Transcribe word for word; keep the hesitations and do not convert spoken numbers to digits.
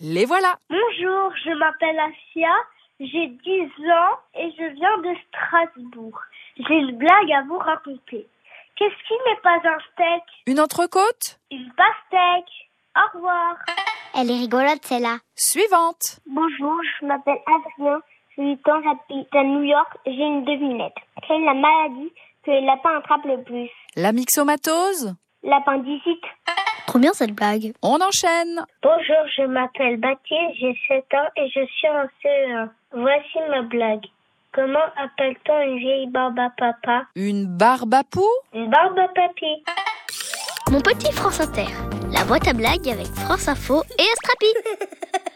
Les voilà. Bonjour, je m'appelle Asia, j'ai dix ans et je viens de Strasbourg. J'ai une blague à vous raconter. Qu'est-ce qui n'est pas un steak? Une entrecôte? Une pastèque. Au revoir. Elle est rigolote, celle-là. Suivante. Bonjour, je m'appelle Adrien, j'ai huit ans, j'habite à New York, j'ai une devinette. Quelle est la maladie que les lapins attrapent le plus? La myxomatose? L'appendicite. Trop bien cette blague. On enchaîne. Bonjour, je m'appelle Baptiste, j'ai sept ans et je suis en C E un. Voici ma blague. Comment appelle-t-on une vieille barbe à papa? Une barbe à poux? Une barbe à papy. Mon petit France Inter, la boîte à blagues avec France Info et Astrapi.